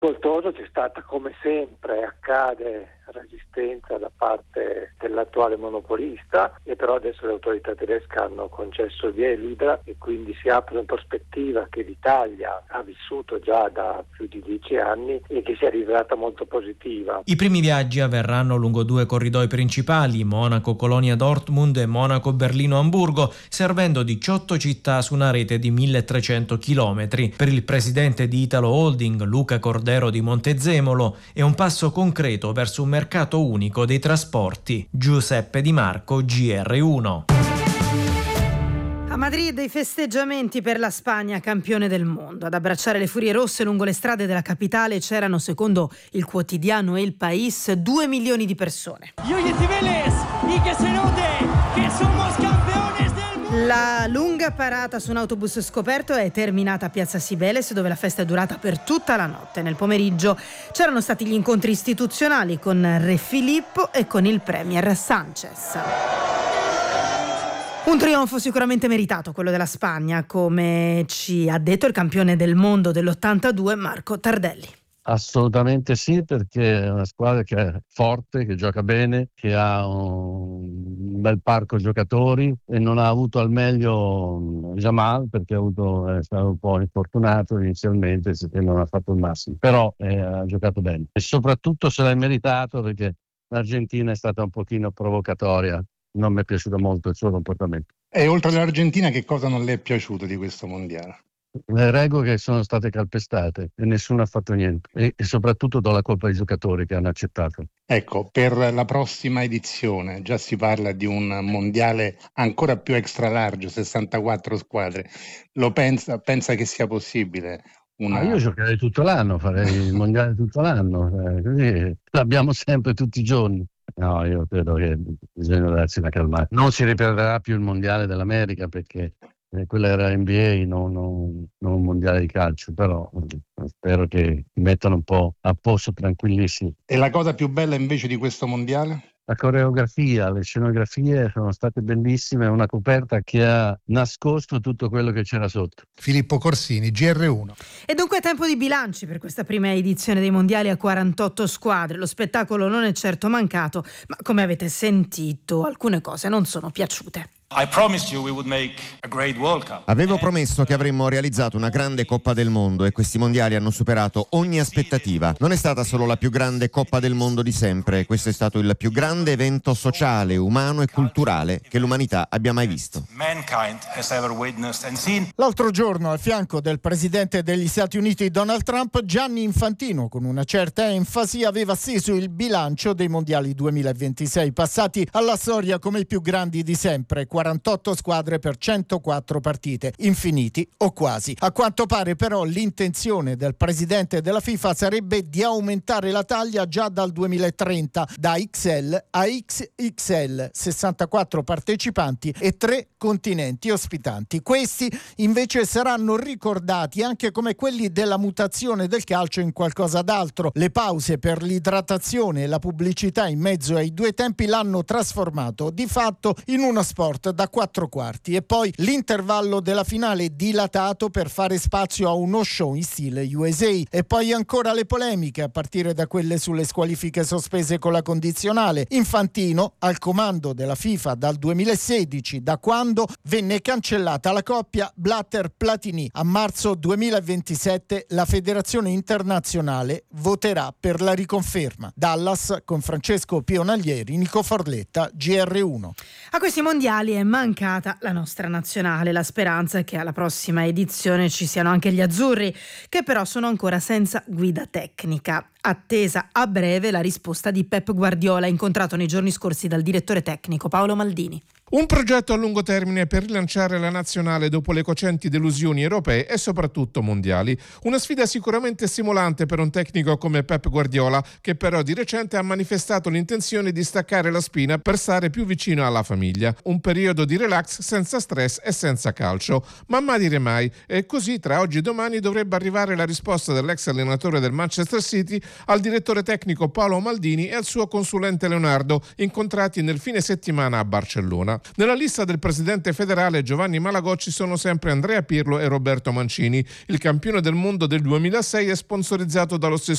Difficoltoso, c'è stata, come sempre accade, resistenza da parte dell'attuale monopolista, e però adesso le autorità tedesche hanno concesso via libera e quindi si apre una prospettiva che l'Italia ha vissuto già da più di 10 anni e che si è rivelata molto positiva. I primi viaggi avverranno lungo 2 corridoi principali, Monaco-Colonia-Dortmund e Monaco-Berlino-Amburgo, servendo 18 città su una rete di 1300 chilometri. Per il presidente di Italo Holding, Luca Cordero di Montezemolo, è un passo concreto verso un mercato unico dei trasporti. Giuseppe Di Marco, GR1. A Madrid i festeggiamenti per la Spagna, campione del mondo. Ad abbracciare le furie rosse lungo le strade della capitale c'erano, secondo il quotidiano El País, 2 milioni di persone. La lunga parata su un autobus scoperto è terminata a Piazza Cibeles, dove la festa è durata per tutta la notte. Nel pomeriggio c'erano stati gli incontri istituzionali con Re Filippo e con il premier Sanchez. Un trionfo sicuramente meritato, quello della Spagna, come ci ha detto il campione del mondo dell'82 Marco Tardelli. Assolutamente sì, perché è una squadra che è forte, che gioca bene, che ha un bel parco giocatori e non ha avuto al meglio Jamal, perché è stato un po' infortunato inizialmente e non ha fatto il massimo, però ha giocato bene e soprattutto se l'ha meritato, perché l'Argentina è stata un pochino provocatoria, non mi è piaciuto molto il suo comportamento. E oltre all'Argentina, che cosa non le è piaciuto di questo mondiale? Le regole che sono state calpestate e nessuno ha fatto niente, e soprattutto do la colpa ai giocatori che hanno accettato. Ecco, per la prossima edizione già si parla di un mondiale ancora più extra large, 64 squadre. Pensa che sia possibile? Io giocherei tutto l'anno, farei il mondiale tutto l'anno, così l'abbiamo sempre tutti i giorni. No, io credo che bisogna darsi una calmata. Non si riprenderà più il mondiale dell'America, perché quella era NBA, non un mondiale di calcio, però spero che mettano un po' a posto, tranquillissimi. E la cosa più bella invece di questo mondiale? La coreografia, le scenografie sono state bellissime, una coperta che ha nascosto tutto quello che c'era sotto. Filippo Corsini, GR1. E dunque è tempo di bilanci per questa prima edizione dei mondiali a 48 squadre. Lo spettacolo non è certo mancato, ma come avete sentito alcune cose non sono piaciute. Avevo promesso che avremmo realizzato una grande Coppa del Mondo e questi mondiali hanno superato ogni aspettativa. Non è stata solo la più grande Coppa del Mondo di sempre, questo è stato il più grande evento sociale, umano e culturale che l'umanità abbia mai visto. L'altro giorno, al fianco del presidente degli Stati Uniti Donald Trump, Gianni Infantino, con una certa enfasi, aveva steso il bilancio dei mondiali 2026, passati alla storia come i più grandi di sempre. 48 squadre per 104 partite, infiniti o quasi. A quanto pare però l'intenzione del presidente della FIFA sarebbe di aumentare la taglia già dal 2030, da XL a XXL, 64 partecipanti e 3 continenti ospitanti. Questi invece saranno ricordati anche come quelli della mutazione del calcio in qualcosa d'altro. Le pause per l'idratazione e la pubblicità in mezzo ai due tempi l'hanno trasformato di fatto in uno sport da 4 quarti, e poi l'intervallo della finale dilatato per fare spazio a uno show in stile USA, e poi ancora le polemiche a partire da quelle sulle squalifiche sospese con la condizionale. Infantino al comando della FIFA dal 2016, da quando venne cancellata la coppia Blatter-Platini. A marzo 2027 la federazione internazionale voterà per la riconferma. Dallas con Francesco Pionaglieri, Nico Forletta, GR1. A questi mondiali è mancata la nostra nazionale. La speranza è che alla prossima edizione ci siano anche gli azzurri, che però sono ancora senza guida tecnica. Attesa a breve la risposta di Pep Guardiola, incontrato nei giorni scorsi dal direttore tecnico Paolo Maldini. Un progetto a lungo termine per rilanciare la nazionale dopo le cocenti delusioni europee e soprattutto mondiali. Una sfida sicuramente stimolante per un tecnico come Pep Guardiola, che però di recente ha manifestato l'intenzione di staccare la spina per stare più vicino alla famiglia. Un periodo di relax senza stress e senza calcio. Ma mai dire mai. E così tra oggi e domani dovrebbe arrivare la risposta dell'ex allenatore del Manchester City al direttore tecnico Paolo Maldini e al suo consulente Leonardo, incontrati nel fine settimana a Barcellona. Nella lista del presidente federale Giovanni Malagò ci sono sempre Andrea Pirlo e Roberto Mancini. Il campione del mondo del 2006 è sponsorizzato dallo stesso